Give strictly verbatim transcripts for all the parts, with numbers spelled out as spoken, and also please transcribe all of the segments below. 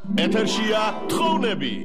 ეთერშია თხოვნები.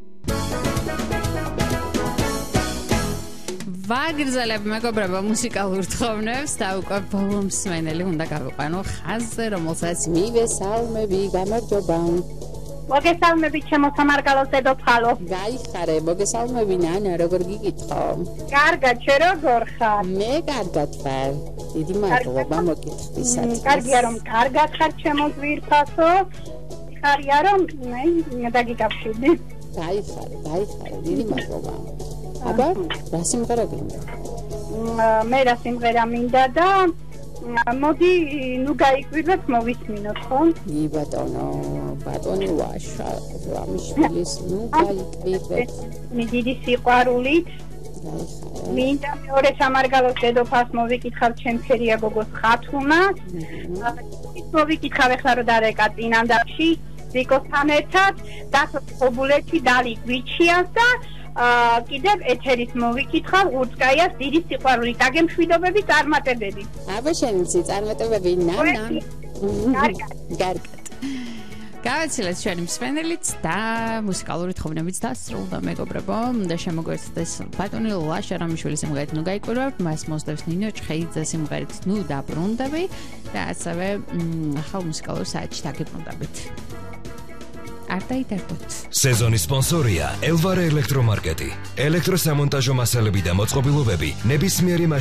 ვაგრძელებ მეგობრებო მუსიკალურ თხოვნებს და უკვე ბოლო მსმენელი უნდა გავიყვანო ხაზზე, რომელსაც მივესალმები, გამარჯობა. მოგესალმები ჩემო სამარგალოს დედოფალო. გაიხარე, მოგესალმები ნანა, როგორ გიგითხო? კარგად, შე როგორ ხარ? მე კარგად ვარ. დიდი მადლობა მოგითხრისათვის. კარგია რომ კარგად ხარ ჩემო ძვირფასო. ხარია რომ მე დაგიკავშირდი. გაიხარე, გაიხარე, დიდი მადლობა. აბა, რა სიმღერა გინდა? მე რა სიმღერა მინდა და მოდი ნუ გაიკვირდეთ მოვისმინოთ ხო? ი ბატონო, ბატონი ვაშა, რამიშვილის ნუ გაიკვირდეთ. მე დიდი სიყვარულით მინდა მეორე სამარგალოს დედოფალს მოვიკითხავ ჩემ ფერია გოგოს ხათუნას. მოვიკითხავ ახლა რომ დარეკა წინანდაში ვიკოსთან ერთად დათო ხობულეთი დალი გვიჩიას და კიდევ ეთერის მოვიკითხავ ურწკაიას დიდი სიყვარულით აგემშვიდობები წარმატებები. აბა შენიცი წარმატებები ნანა. კარგად. გავაცილეთ ჩვენი მსმენელიც და მუსიკალური თხოვნებიც დასრულდა მეგობრებო და შემოგვერთდეს ბატონი ლაშა რამიშვილის სიმღერით ნუ გაიკვირვებთ, მას მოსდევს ნინო ჩხეიძე სიმღერით ნუ დაბრუნდები და ასევე ახალ მუსიკალურ საათში დაგიბრუნდებით. არ დაიდარბოთ. სეზონის სპონსორია ელვარე ელექტრომარკეტი. ელექტროსამონტაჟო მასალები და მოწყობილობები ნებისმიერი